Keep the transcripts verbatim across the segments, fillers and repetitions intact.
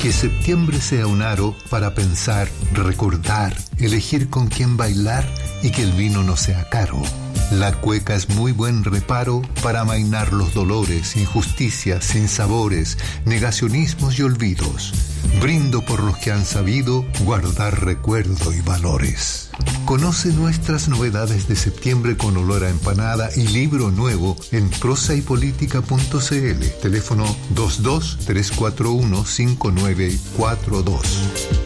Que septiembre sea un aro para pensar, recordar, elegir con quién bailar y que el vino no sea caro. La cueca es muy buen reparo para amainar los dolores, injusticias, sinsabores, negacionismos y olvidos. Brindo por los que han sabido guardar recuerdo y valores. Conoce nuestras novedades de septiembre con olor a empanada y libro nuevo en prosa y política punto c l. Teléfono dos dos tres cuatro uno cinco nueve cuatro dos.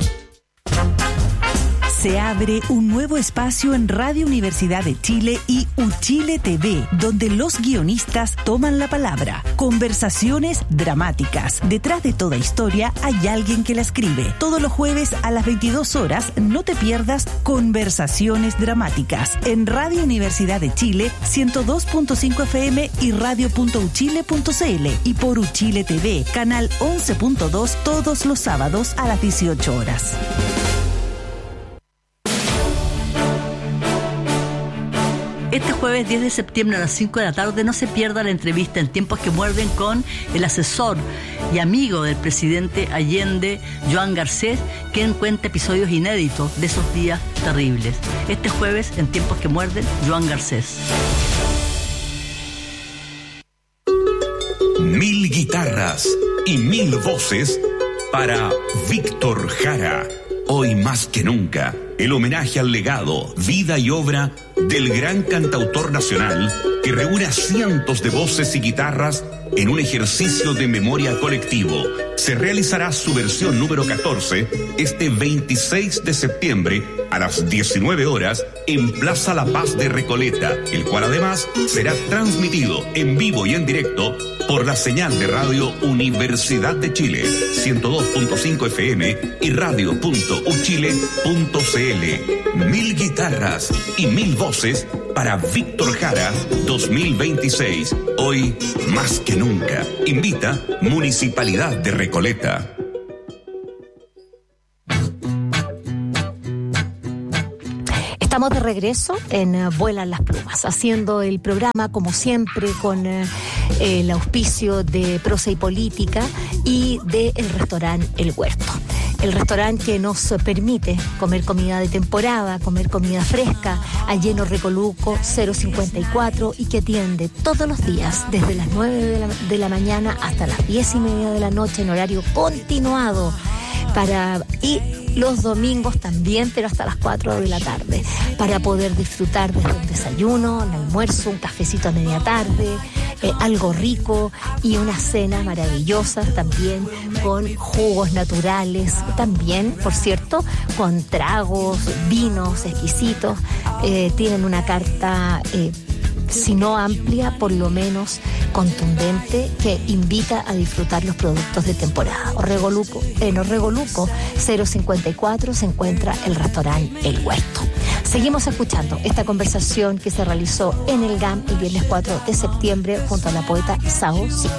Se abre un nuevo espacio en Radio Universidad de Chile y UChile T V, donde los guionistas toman la palabra. Conversaciones dramáticas. Detrás de toda historia hay alguien que la escribe. Todos los jueves a las veintidós horas no te pierdas Conversaciones dramáticas en Radio Universidad de Chile ciento dos punto cinco F M y radio punto uchile punto c l y por UChile T V, canal once punto dos todos los sábados a las dieciocho horas. Este jueves diez de septiembre a las cinco de la tarde no se pierda la entrevista En tiempos que muerden con el asesor y amigo del presidente Allende, Joan Garcés, quien cuenta episodios inéditos de esos días terribles. Este jueves, En tiempos que muerden, Joan Garcés. Mil guitarras y mil voces para Víctor Jara. Hoy más que nunca, el homenaje al legado, vida y obra del gran cantautor nacional que reúne a cientos de voces y guitarras en un ejercicio de memoria colectivo. Se realizará su versión número catorce este veintiséis de septiembre a las diecinueve horas en Plaza La Paz de Recoleta, el cual además será transmitido en vivo y en directo por la señal de radio Universidad de Chile, ciento dos punto cinco F M y radio punto uchile punto c l. Mil guitarras y mil voces para Víctor Jara dos mil veintiséis. Hoy más que nunca. Invita Municipalidad de Recoleta. Estamos de regreso en uh, Vuelan las Plumas, haciendo el programa como siempre con uh, el auspicio de Prosa y Política y del restaurante El Huerto. El restaurante que nos permite comer comida de temporada, comer comida fresca, allí en Recoluco cero cincuenta y cuatro y que atiende todos los días desde las nueve de la, de la mañana hasta las diez y media de la noche en horario continuado. Para, y los domingos también, pero hasta las cuatro de la tarde, para poder disfrutar desde un desayuno, un almuerzo, un cafecito a media tarde, eh, algo rico y unas cenas maravillosas también con jugos naturales, también, por cierto, con tragos, vinos exquisitos. Eh, tienen una carta... Eh, si no amplia, por lo menos contundente, que invita a disfrutar los productos de temporada. Orregoluco, en Orregoluco cero cincuenta y cuatro se encuentra el restaurante El Huerto. Seguimos escuchando esta conversación que se realizó en el G A M el viernes cuatro de septiembre junto a la poeta Sao Si.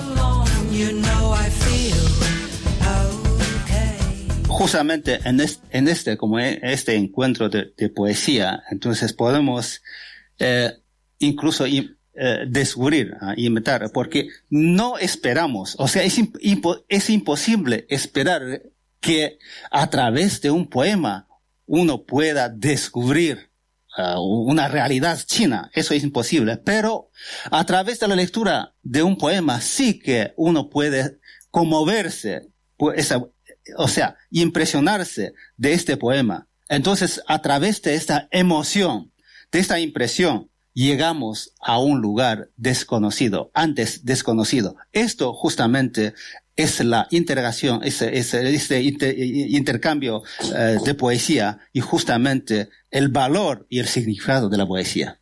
Justamente en este, en este como este encuentro de, de poesía, entonces podemos eh, incluso eh, descubrir, uh, inventar, porque no esperamos, o sea, es, impo- es imposible esperar que a través de un poema uno pueda descubrir uh, una realidad china. Eso es imposible, pero a través de la lectura de un poema sí que uno puede conmoverse, pues, esa, o sea, impresionarse de este poema. Entonces, a través de esta emoción, de esta impresión, llegamos a un lugar desconocido, antes desconocido. Esto justamente es la integración, es, es, este inter, intercambio eh, de poesía y justamente el valor y el significado de la poesía.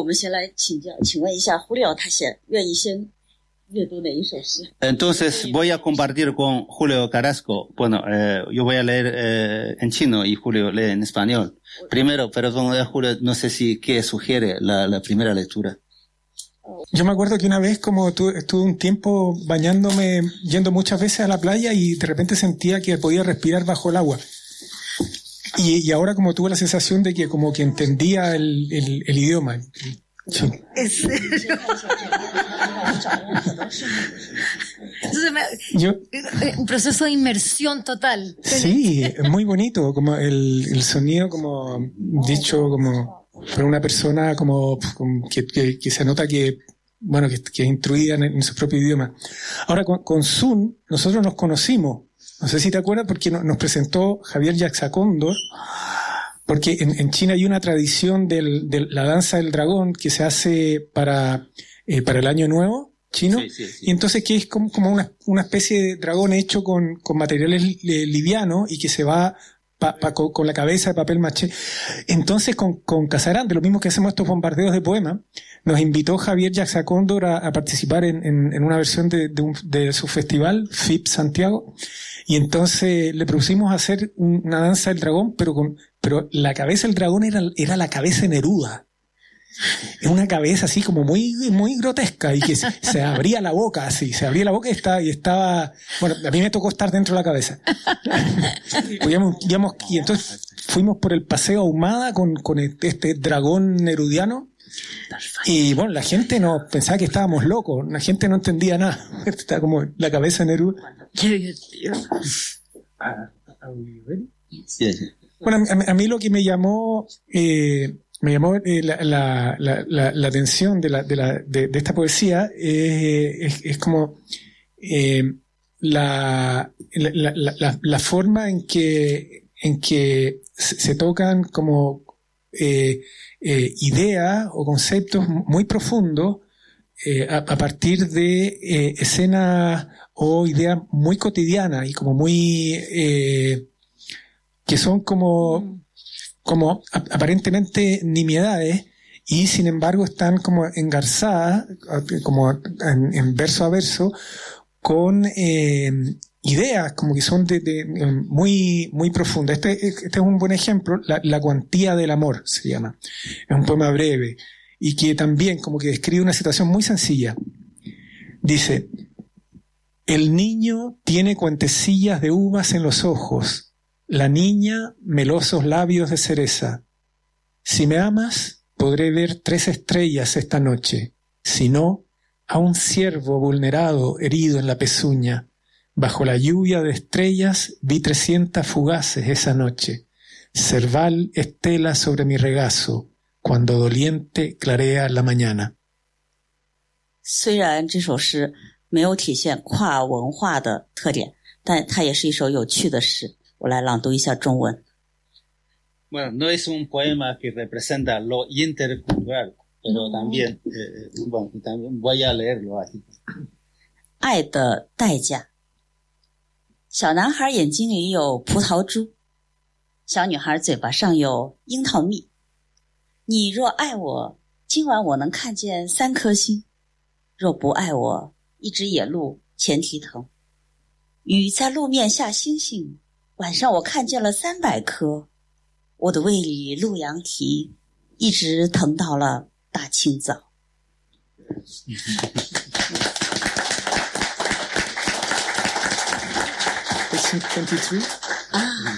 Entonces voy a compartir con Julio Carrasco. Bueno, eh, yo voy a leer eh, en chino y Julio lee en español. Primero, perdón, Julio, no sé si qué sugiere la, la primera lectura. Yo me acuerdo que una vez como tu, estuve un tiempo bañándome, yendo muchas veces a la playa y de repente sentía que podía respirar bajo el agua. Y, y ahora como tuve la sensación de que como que entendía el, el, el idioma. Sí. ¿En serio? Entonces, me, Yo, un proceso de inmersión total. sí, es muy bonito, como el, el sonido, como dicho, como por una persona como, como que, que, que se nota que, bueno, que, que es instruida en, en su propio idioma. Ahora, con, con Sun, nosotros nos conocimos. No sé si te acuerdas, porque no, nos presentó Javier Yaxacóndor, porque en, en China hay una tradición del, de la danza del dragón que se hace para, eh, para el Año Nuevo chino, sí, sí, sí. y entonces que es como, como una, una especie de dragón hecho con, con materiales eh, livianos y que se va pa, pa, con, con la cabeza de papel maché. Entonces con, con Casarán, lo mismo que hacemos estos bombardeos de poemas, nos invitó Javier Yaxacóndor a, a participar en, en, en una versión de, de, un, de su festival, F I P Santiago, y entonces le propusimos hacer una danza del dragón, pero con, pero la cabeza del dragón era, era la cabeza de Neruda. Es una cabeza así como muy, muy grotesca y que se, se abría la boca así, se abría la boca y estaba, y estaba, bueno, a mí me tocó estar dentro de la cabeza. Íbamos, íbamos, y entonces fuimos por el Paseo Ahumada con, con este dragón nerudiano. Y bueno, la gente no pensaba que estábamos locos, la gente no entendía nada. Está como la cabeza de Neruda. Bueno, a, a mí lo que me llamó, eh, me llamó eh, la, la, la, la, la atención de, la, de, la, de, de esta poesía eh, es, es como eh, la, la, la, la, la forma en que, en que se, se tocan como eh, eh, ideas o conceptos muy profundos eh, a, a partir de eh, escenas o ideas muy cotidianas y como muy eh, que son como como aparentemente nimiedades y sin embargo están como engarzadas como en, en verso a verso con eh, ideas como que son de, de, muy muy profundas. Este, este es un buen ejemplo, la, la cuantía del amor se llama. Es un poema breve y que también como que describe una situación muy sencilla. Dice: el niño tiene cuentecillas de uvas en los ojos, la niña melosos labios de cereza. Si me amas, podré ver tres estrellas esta noche. Si no, a un ciervo vulnerado herido en la pezuña. Bajo la lluvia de estrellas vi trescientas fugaces esa noche. Cerval estela sobre mi regazo, cuando doliente clarea la mañana. 虽然这首诗没有体现跨文化的特点，但它也是一首有趣的诗。我来朗读一下中文。 Bueno, no es un poema que representa lo intercultural, pero también, eh, bueno, también voy a leerlo así. 爱的代价。小男孩眼睛里有葡萄珠，小女孩嘴巴上有樱桃蜜。你若爱我，今晚我能看见三颗星；若不爱我，一只野鹿前蹄疼。雨在路面下星星，晚上我看见了三百颗。我的胃里鹿羊蹄，一直疼到了大清早。 veintitrés Ah,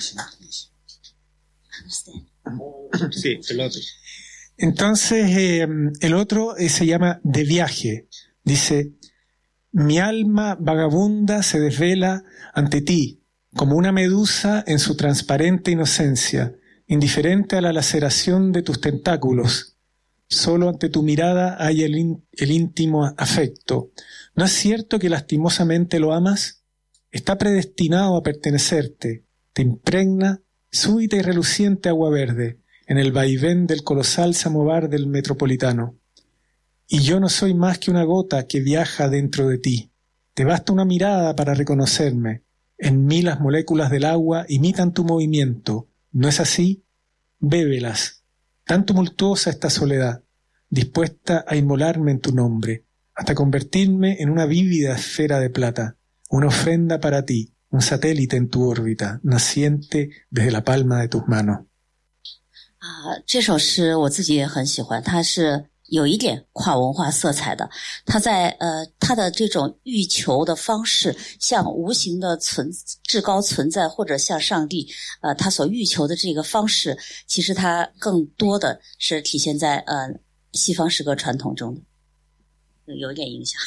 Sí, el otro. Entonces, eh, el otro eh, se llama De Viaje. Dice: mi alma vagabunda se desvela ante ti, como una medusa en su transparente inocencia, indiferente a la laceración de tus tentáculos. Solo ante tu mirada hay el, in, el íntimo afecto. ¿No es cierto que lastimosamente lo amas? Está predestinado a pertenecerte. Te impregna, súbita y reluciente agua verde, en el vaivén del colosal samovar del metropolitano. Y yo no soy más que una gota que viaja dentro de ti. Te basta una mirada para reconocerme. En mí las moléculas del agua imitan tu movimiento. ¿No es así? Bébelas. Tan tumultuosa esta soledad, dispuesta a inmolarme en tu nombre, hasta convertirme en una vívida esfera de plata, una ofrenda para ti, un satélite en tu órbita, naciente desde la palma de tus manos. 啊，这首诗我自己也很喜欢，它是有一点跨文化色彩的。它在呃，它的这种欲求的方式，像无形的存至高存在，或者像上帝，呃，他所欲求的这个方式，其实它更多的是体现在呃西方诗歌传统中的，有一点影响。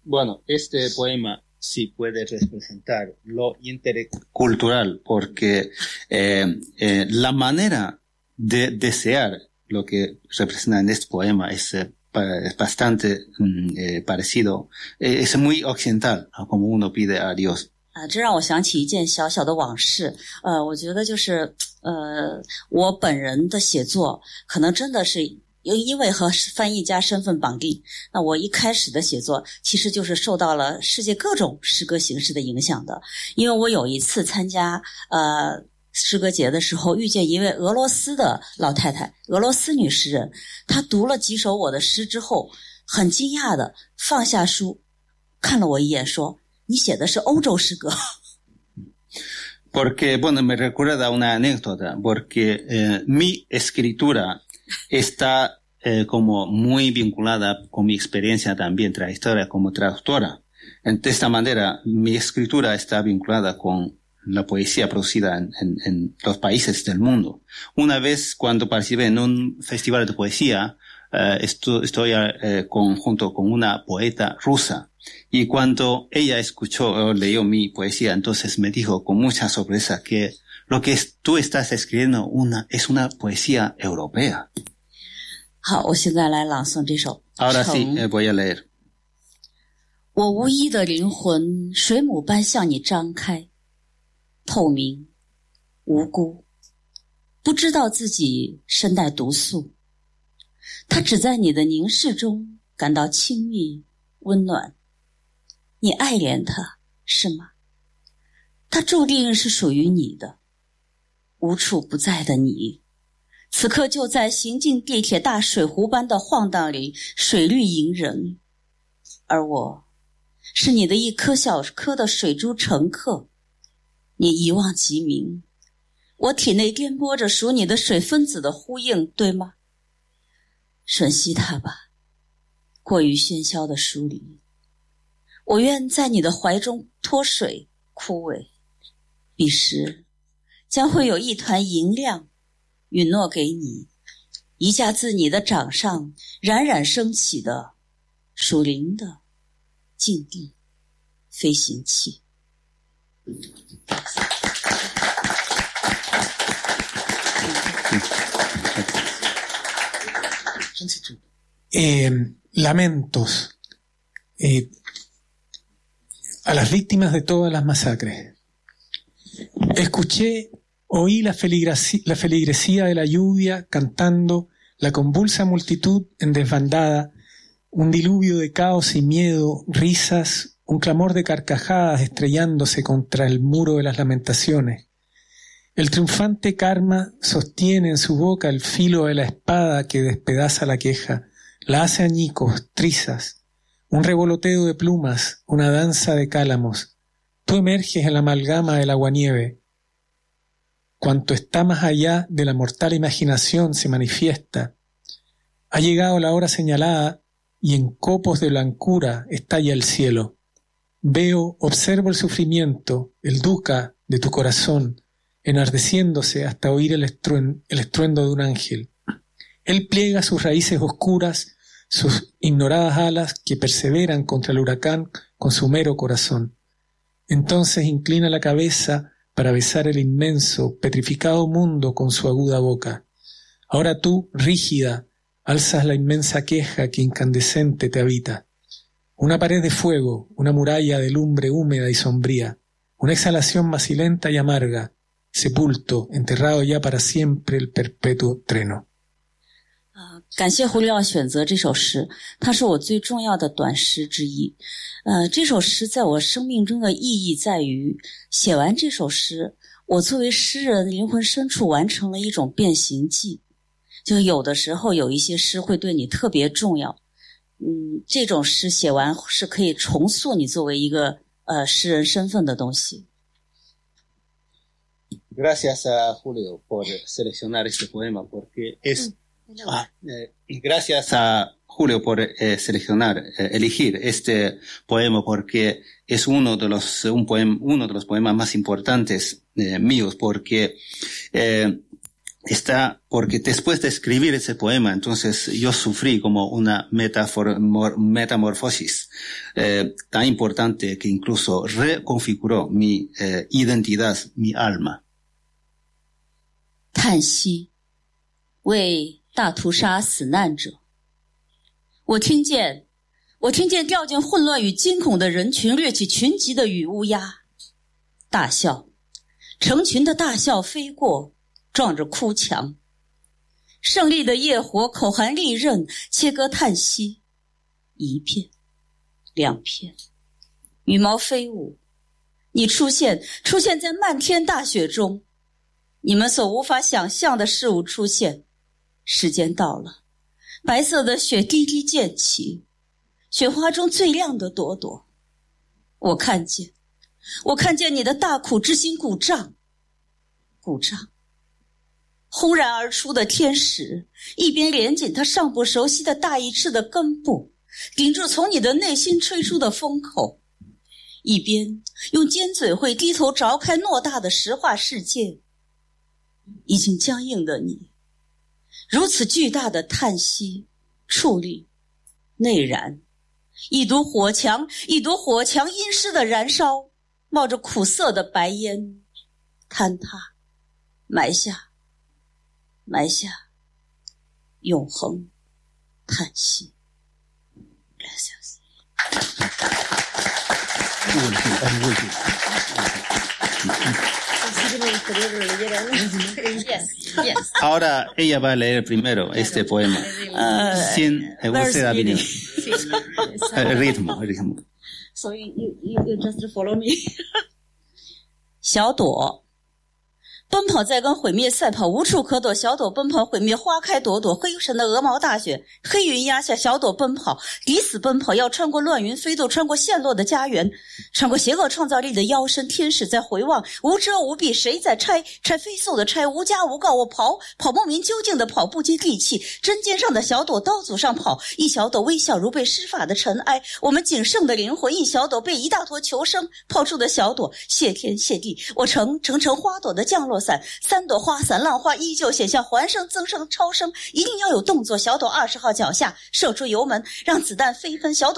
Bueno, este poema sí puede representar lo intercultural, porque eh, eh, la manera de desear lo que representa en este poema es, eh, es bastante eh, parecido, eh, es muy occidental, como uno pide a Dios. 啊，这让我想起一件小小的往事。呃，我觉得就是呃，我本人的写作可能真的是因为和翻译家身份绑定，那我一开始的写作其实就是受到了世界各种诗歌形式的影响的。因为我有一次参加呃诗歌节的时候，遇见一位俄罗斯的老太太，俄罗斯女诗人，她读了几首我的诗之后，很惊讶的放下书，看了我一眼说：“你写的是欧洲诗歌。” Porque, bueno, me recuerda una anécdota, porque eh, mi escritura está eh, como muy vinculada con mi experiencia también, trayectoria como traductora. De esta manera, mi escritura está vinculada con la poesía producida en, en, en los países del mundo. Una vez cuando participé en un festival de poesía, eh, estu- estoy eh, con, junto con una poeta rusa. Y cuando ella escuchó o leyó mi poesía, entonces me dijo con mucha sorpresa que lo que es, tú estás escribiendo una, es una poesía europea. 好，我现在来朗诵这首。 Ahora sí, eh, voy a leer. 我无依的灵魂，水母般向你张开，透明、无辜，不知道自己身带毒素。它只在你的凝视中感到亲密、温暖。你爱怜它，是吗？它注定是属于你的，无处不在的你。此刻就在行进地铁大水壶般的晃荡里，水绿迎人，而我是你的一颗小颗的水珠乘客。你一望即明，我体内颠簸着属你的水分子的呼应，对吗？吮吸它吧，过于喧嚣的疏离。我愿在你的怀中脱水枯萎，彼时将会有一团银亮允诺给你，一架自你的掌上冉冉升起的属灵的静地飞行器。 Eh, lamentos eh, a las víctimas de todas las masacres. Escuché, oí la feligresía, la feligresía de la lluvia cantando, la convulsa multitud en desbandada, un diluvio de caos y miedo, risas, un clamor de carcajadas estrellándose contra el muro de las lamentaciones. El triunfante karma sostiene en su boca el filo de la espada que despedaza la queja, la hace añicos, trizas, un revoloteo de plumas, una danza de cálamos. Tú emerges en la amalgama del aguanieve. Cuanto está más allá de la mortal imaginación se manifiesta. Ha llegado la hora señalada y en copos de blancura estalla el cielo. Veo, observo el sufrimiento, el duca de tu corazón, enardeciéndose hasta oír el, estruen- el estruendo de un ángel. Él pliega sus raíces oscuras, sus ignoradas alas que perseveran contra el huracán con su mero corazón. Entonces inclina la cabeza para besar el inmenso, petrificado mundo con su aguda boca. Ahora tú, rígida, alzas la inmensa queja que incandescente te habita. Una pared de fuego, una muralla de lumbre húmeda y sombría, una exhalación macilenta y amarga, sepulto, enterrado ya para siempre el perpetuo treno. 呃，感谢胡里奥选择这首诗，它是我最重要的短诗之一。呃，这首诗在我生命中的意义在于，写完这首诗，我作为诗人灵魂深处完成了一种变形记。就有的时候有一些诗会对你特别重要，嗯，这种诗写完是可以重塑你作为一个呃诗人身份的东西。 Gracias a Julio por seleccionar este poema, porque es... Ah, eh, y gracias a Julio por eh, seleccionar, eh, elegir este poema, porque es uno de los, un poema, uno de los poemas más importantes eh, míos, porque eh, está, porque después de escribir ese poema, entonces yo sufrí como una metafor, metamorfosis eh, tan importante que incluso reconfiguró mi eh, identidad, mi alma. 叹息，为大屠杀死难者。我听见，我听见掉进混乱与惊恐的人群掠起群集的雨乌鸦，大笑，成群的大笑飞过，撞着哭墙。胜利的业火口含利刃，切割叹息，一片，两片，羽毛飞舞。你出现，出现在漫天大雪中。你们所无法想象的事物出现，时间到了，白色的雪滴滴溅起，雪花中最亮的朵朵。我看见，我看见你的大苦之心鼓胀，鼓胀。轰然而出的天使，一边连紧他尚不熟悉的大翼翅的根部，顶住从你的内心吹出的风口，一边用尖嘴会低头凿开偌大的石化世界。已经僵硬的你，如此巨大的叹息、矗立、内燃，一堵火墙，一堵火墙阴湿的燃烧，冒着苦涩的白烟，坍塌，埋下，埋下，永恒叹息。 Ahora ella va a leer primero este poema, uh, sin usted ha venido. El ritmo, el ritmo. So you, you, you just follow me. 小朵奔跑在跟毁灭赛跑，无处可躲。小朵奔跑，毁灭花开朵朵。黑沉的鹅毛大雪，黑云压下，小朵奔跑，抵死奔跑，要穿过乱云飞渡，穿过陷落的家园，穿过邪恶创造力的腰身。天使在回望，无遮无蔽，谁在拆？拆飞速的拆，无家无告。我跑，跑不明究竟的跑，不接地气。针尖上的小朵，刀俎上跑，一小朵微笑如被施法的尘埃。我们仅剩的灵魂，一小朵被一大坨求生抛出的小朵，谢天谢地。我成成成花朵的降落伞，三朵花伞浪花依旧显像环声增声超声，一定要有动作。小朵二十号脚下射出油门，让子弹飞奔。小朵